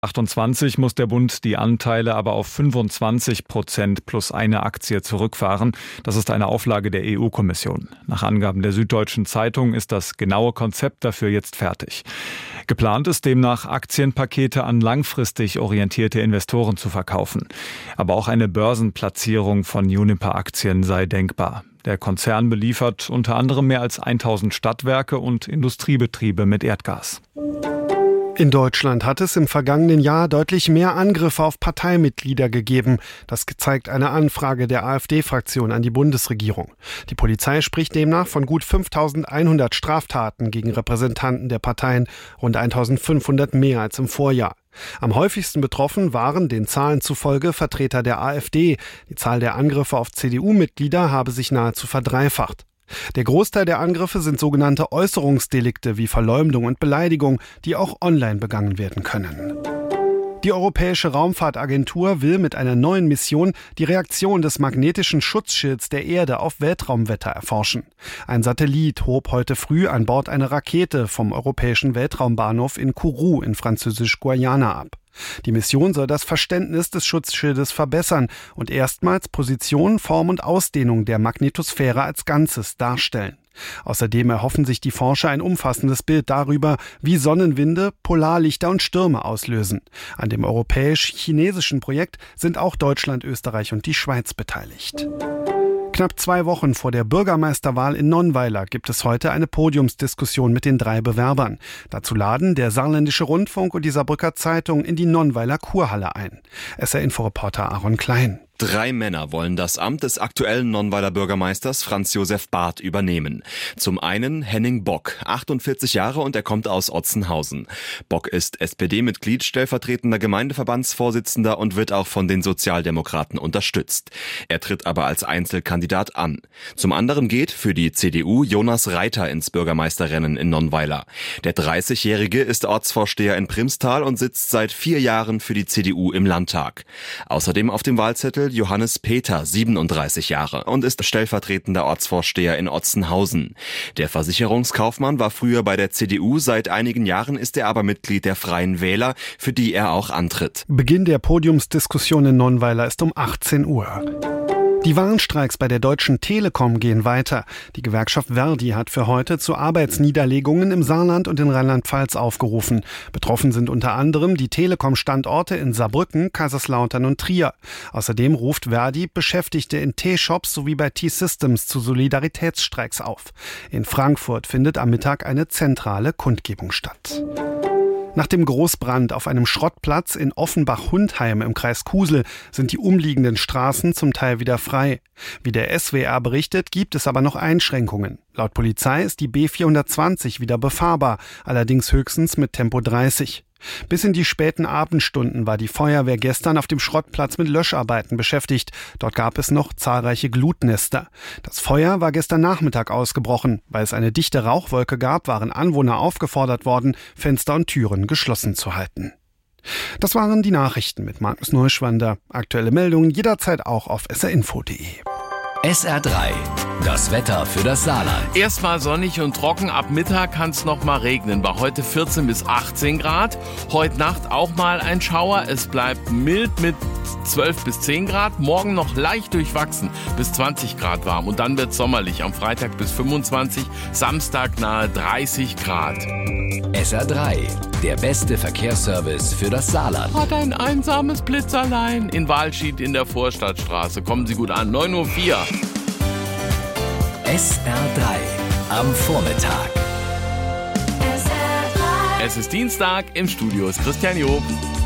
28 muss der Bund die Anteile aber auf 25% plus eine Aktie zurückfahren. Das ist eine Auflage der EU-Kommission. Nach Angaben der Süddeutschen Zeitung ist das genaue Konzept dafür jetzt fertig. Geplant ist demnach, Aktienpakete an langfristig orientierte Investoren zu verkaufen. Aber auch eine Börsenplatzierung von Uniper-Aktien sei denkbar. Der Konzern beliefert unter anderem mehr als 1000 Stadtwerke und Industriebetriebe mit Erdgas. In Deutschland hat es im vergangenen Jahr deutlich mehr Angriffe auf Parteimitglieder gegeben. Das zeigt eine Anfrage der AfD-Fraktion an die Bundesregierung. Die Polizei spricht demnach von gut 5.100 Straftaten gegen Repräsentanten der Parteien, rund 1.500 mehr als im Vorjahr. Am häufigsten betroffen waren den Zahlen zufolge Vertreter der AfD. Die Zahl der Angriffe auf CDU-Mitglieder habe sich nahezu verdreifacht. Der Großteil der Angriffe sind sogenannte Äußerungsdelikte wie Verleumdung und Beleidigung, die auch online begangen werden können. Die Europäische Raumfahrtagentur will mit einer neuen Mission die Reaktion des magnetischen Schutzschilds der Erde auf Weltraumwetter erforschen. Ein Satellit hob heute früh an Bord einer Rakete vom Europäischen Weltraumbahnhof in Kourou in Französisch-Guayana ab. Die Mission soll das Verständnis des Schutzschildes verbessern und erstmals Position, Form und Ausdehnung der Magnetosphäre als Ganzes darstellen. Außerdem erhoffen sich die Forscher ein umfassendes Bild darüber, wie Sonnenwinde, Polarlichter und Stürme auslösen. An dem europäisch-chinesischen Projekt sind auch Deutschland, Österreich und die Schweiz beteiligt. Knapp 2 Wochen vor der Bürgermeisterwahl in Nonnweiler gibt es heute eine Podiumsdiskussion mit den 3 Bewerbern. Dazu laden der Saarländische Rundfunk und die Saarbrücker Zeitung in die Nonnweiler Kurhalle ein. SR-Info-Reporter Aaron Klein. 3 Männer wollen das Amt des aktuellen Nonnweiler Bürgermeisters Franz Josef Barth übernehmen. Zum einen Henning Bock, 48 Jahre und er kommt aus Otzenhausen. Bock ist SPD-Mitglied, stellvertretender Gemeindeverbandsvorsitzender und wird auch von den Sozialdemokraten unterstützt. Er tritt aber als Einzelkandidat an. Zum anderen geht für die CDU Jonas Reiter ins Bürgermeisterrennen in Nonnweiler. Der 30-Jährige ist Ortsvorsteher in Primstal und sitzt seit 4 Jahren für die CDU im Landtag. Außerdem auf dem Wahlzettel Johannes Peter, 37 Jahre und ist stellvertretender Ortsvorsteher in Otzenhausen. Der Versicherungskaufmann war früher bei der CDU, seit einigen Jahren ist er aber Mitglied der Freien Wähler, für die er auch antritt. Beginn der Podiumsdiskussion in Nonnweiler ist um 18 Uhr. Die Warnstreiks bei der Deutschen Telekom gehen weiter. Die Gewerkschaft Verdi hat für heute zu Arbeitsniederlegungen im Saarland und in Rheinland-Pfalz aufgerufen. Betroffen sind unter anderem die Telekom-Standorte in Saarbrücken, Kaiserslautern und Trier. Außerdem ruft Verdi Beschäftigte in T-Shops sowie bei T-Systems zu Solidaritätsstreiks auf. In Frankfurt findet am Mittag eine zentrale Kundgebung statt. Nach dem Großbrand auf einem Schrottplatz in Offenbach-Hundheim im Kreis Kusel sind die umliegenden Straßen zum Teil wieder frei. Wie der SWR berichtet, gibt es aber noch Einschränkungen. Laut Polizei ist die B420 wieder befahrbar, allerdings höchstens mit Tempo 30. Bis in die späten Abendstunden war die Feuerwehr gestern auf dem Schrottplatz mit Löscharbeiten beschäftigt. Dort gab es noch zahlreiche Glutnester. Das Feuer war gestern Nachmittag ausgebrochen. Weil es eine dichte Rauchwolke gab, waren Anwohner aufgefordert worden, Fenster und Türen geschlossen zu halten. Das waren die Nachrichten mit Markus Neuschwander. Aktuelle Meldungen jederzeit auch auf srinfo.de. SR3, das Wetter für das Saarland. Erstmal sonnig und trocken, ab Mittag kann es noch mal regnen. Bei heute 14 bis 18 Grad. Heute Nacht auch mal ein Schauer. Es bleibt mild mit 12 bis 10 Grad. Morgen noch leicht durchwachsen, bis 20 Grad warm. Und dann wird es sommerlich. Am Freitag bis 25, Samstag nahe 30 Grad. SR3, der beste Verkehrsservice für das Saarland. Hat ein einsames Blitzerlein in Walschied in der Vorstadtstraße. Kommen Sie gut an, 9:04 Uhr. SR3 am Vormittag. Es ist Dienstag, im Studio ist Christian Job.